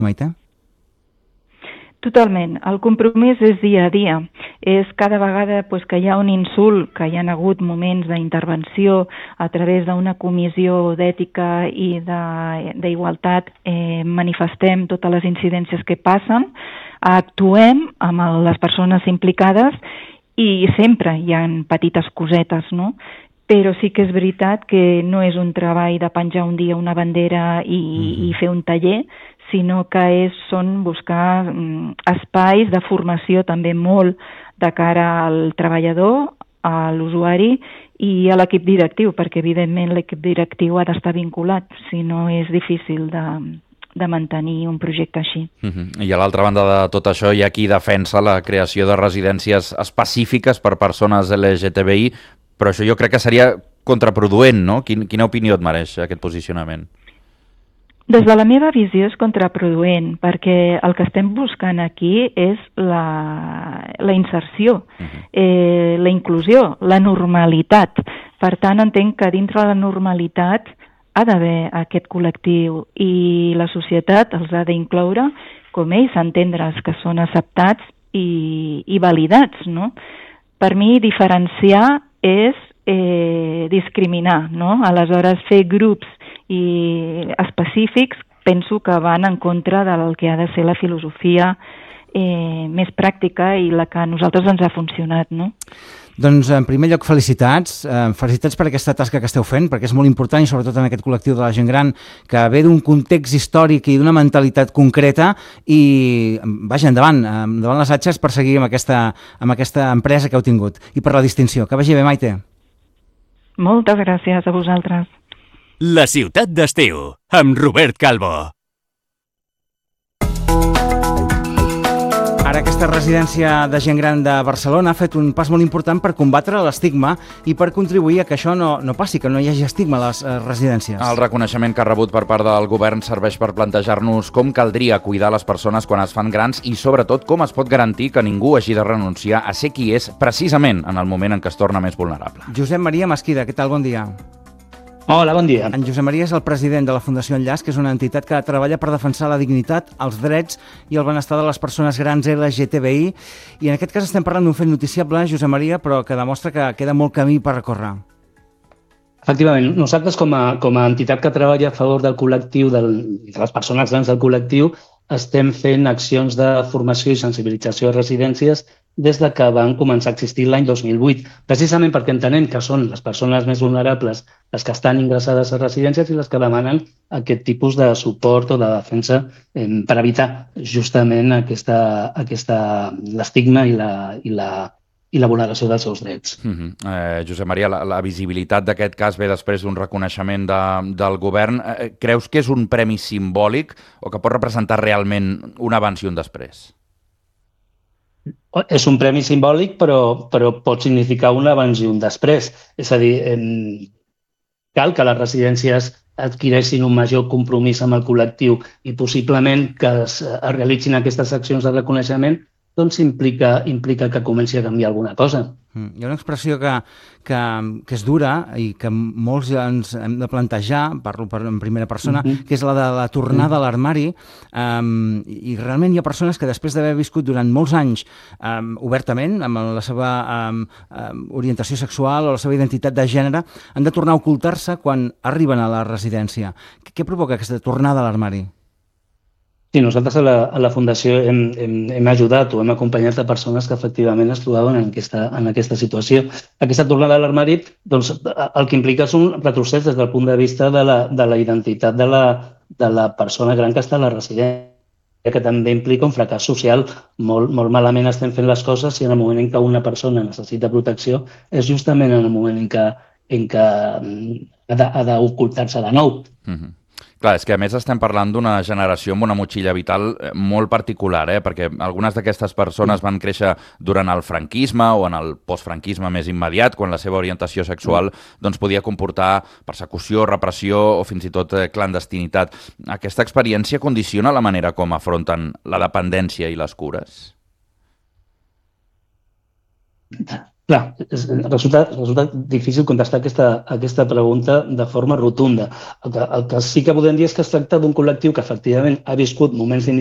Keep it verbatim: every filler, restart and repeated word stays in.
Maite? Totalment. El compromís és dia a dia. És cada vegada pues, que hi ha un insult, que hi ha hagut moments d'intervenció a través d'una comissió d'ètica i d'igualtat, eh, manifestem totes les incidències que passen, actuem amb les persones implicades i sempre hi ha petites cosetes, no? Però sí que és veritat que no és un treball de penjar un dia una bandera i, mm-hmm. i fer un taller, sinó que és, són buscar mm, espais de formació també molt de cara al treballador, a l'usuari i a l'equip directiu, perquè evidentment l'equip directiu ha d'estar vinculat, si no és difícil de, de mantenir un projecte així. Uh-huh. I a l'altra banda de tot això hi ha qui defensa la creació de residències específiques per persones L G T B I, però això jo crec que seria contraproduent, no? Quin, quina opinió et mereix aquest posicionament? Des de la meva visió és contraproduent, perquè el que estem buscant aquí és la, la inserció, uh-huh. eh, la inclusió, la normalitat. Per tant, entenc que dintre de la normalitat ha d'haver aquest col·lectiu i la societat els ha d'incloure com ells entendre's que són acceptats i, i validats, no? Per mi, diferenciar és eh, discriminar, no? Aleshores, fer grups i específics penso que van en contra del que ha de ser la filosofia eh, més pràctica i la que a nosaltres ens ha funcionat, no? Doncs, en primer lloc, felicitats. Eh, felicitats per aquesta tasca que esteu fent, perquè és molt important, i sobretot en aquest col·lectiu de la gent gran, que ve d'un context històric i d'una mentalitat concreta, i vaja, endavant, endavant les atxes per seguir amb aquesta, amb aquesta empresa que heu tingut. I per la distinció. Que vagi bé, Maite. Moltes gràcies a vosaltres. La ciutat d'estiu, amb Robert Calvo. Ara aquesta residència de gent gran de Barcelona ha fet un pas molt important per combatre l'estigma i per contribuir a que això no, no passi, que no hi hagi estigma a les eh, residències. El reconeixement que ha rebut per part del govern serveix per plantejar-nos com caldria cuidar les persones quan es fan grans i, sobretot, com es pot garantir que ningú hagi de renunciar a ser qui és precisament en el moment en què es torna més vulnerable. Josep Maria Mesquida, què tal? Bon dia. Hola, bon dia. En Josep Maria és el president de la Fundació Enllaç, que és una entitat que treballa per defensar la dignitat, els drets i el benestar de les persones grans L G T B I. I en aquest cas estem parlant d'un fet noticiable, Josep Maria, però que demostra que queda molt camí per recórrer. Efectivament, nosaltres com a, com a entitat que treballa a favor del col·lectiu, del, de les persones grans del col·lectiu, estem fent accions de formació i sensibilització a residències des de que van començar a existir l'any dos mil vuit, precisament perquè entenem que són les persones més vulnerables les que estan ingressades a residències i les que demanen aquest tipus de suport o de defensa eh, per evitar justament aquesta, aquesta, l'estigma i la, i la i la vulneració dels seus drets. Uh-huh. eh, Josep Maria, la, la visibilitat d'aquest cas ve després d'un reconeixement de, del govern. Eh, creus que és un premi simbòlic o que pot representar realment un abans i un després? És un premi simbòlic, però, però pot significar un abans i un després. És a dir, eh, cal que les residències adquireixin un major compromís amb el col·lectiu i possiblement que es, es realitzin aquestes accions de reconeixement, doncs implica, implica que comenci a canviar alguna cosa. Hi ha una expressió que, que, que és dura i que molts ens hem de plantejar, parlo per, en primera persona, uh-huh. que és la de la tornada uh-huh. a l'armari, um, i realment hi ha persones que després d'haver viscut durant molts anys um, obertament, amb la seva um, um, orientació sexual o la seva identitat de gènere, han de tornar a ocultar-se quan arriben a la residència. Què provoca aquesta tornada a l'armari? Sí, nosaltres a la, a la Fundació hem, hem, hem ajudat o hem acompanyat a persones que efectivament es trobaven en aquesta, en aquesta situació. Aquesta tornada a l'armari, doncs, el que implica és un retrocés des del punt de vista de la, de la identitat de la, de la persona gran que està a la residència, que també implica un fracàs social. Molt, molt malament estem fent les coses si en el moment en què una persona necessita protecció és justament en el moment en què, en què ha d'ocultar-se de nou. Mm-hmm. Clar, és que a més estem parlant d'una generació amb una motxilla vital molt particular, eh? Perquè algunes d'aquestes persones van créixer durant el franquisme o en el postfranquisme més immediat, quan la seva orientació sexual doncs, podia comportar persecució, repressió o fins i tot clandestinitat. Aquesta experiència condiciona la manera com afronten la dependència i les cures? Clar, resulta, resulta difícil contestar aquesta, aquesta pregunta de forma rotunda. El que, el que sí que podem dir és que es tracta d'un col·lectiu que efectivament ha viscut moments